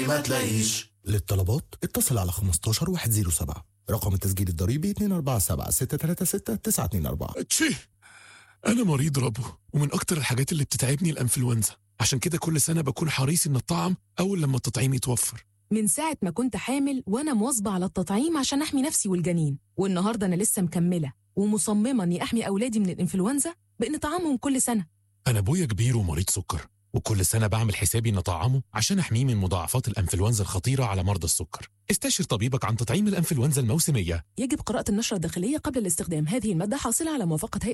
ما تلاقيش. للطلبات اتصل على 15107. رقم التسجيل الضريبي 247-636-924. تشي، أنا مريض ربو، ومن أكتر الحاجات اللي بتتعبني الأنفلونزا. عشان كده كل سنة بكون حريص إن الطعم أول لما التطعيم يتوفر. من ساعة ما كنت حامل وأنا مواظبة على التطعيم عشان أحمي نفسي والجنين، والنهاردة أنا لسه مكملة ومصممة إني أحمي أولادي من الإنفلونزا بإن طعامهم كل سنة. أنا أبويا كبير ومريض سكر، وكل سنة بعمل حسابي إن طعامه عشان أحميه من مضاعفات الأنفلونزا الخطيرة على مرضى السكر. استشر طبيبك عن تطعيم الأنفلونزا الموسمية. يجب قراءة النشرة الداخلية قبل الاستخدام. هذه المادة حاصلة على موافقة هيئة